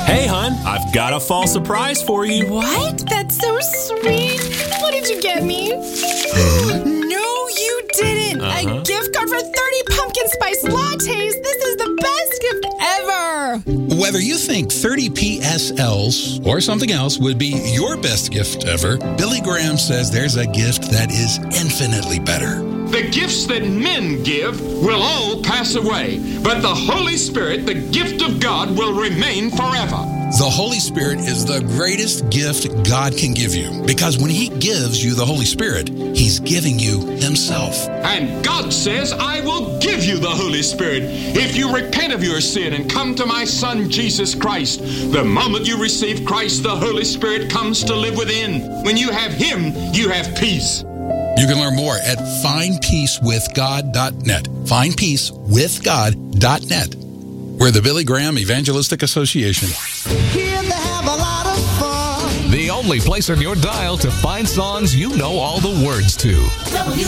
Hey, hon, I've got a fall surprise for you. What? That's so sweet. What did you get me? No, you didn't. A gift card for 30 pumpkin spice lattes. This is the best gift ever. Whether you think 30 PSLs or something else would be your best gift ever, Billy Graham says there's a gift that is infinitely better. The gifts that men give will all pass away, but the Holy Spirit, the gift of God, will remain forever. The Holy Spirit is the greatest gift God can give you, because when He gives you the Holy Spirit, He's giving you Himself. And God says, I will give you the Holy Spirit if you repent of your sin and come to my Son, Jesus Christ. The moment you receive Christ, the Holy Spirit comes to live within. When you have Him, you have peace. You can learn more at findpeacewithgod.net. Findpeacewithgod.net. We're the Billy Graham Evangelistic Association. Here they have a lot of fun. The only place on your dial to find songs you know all the words to.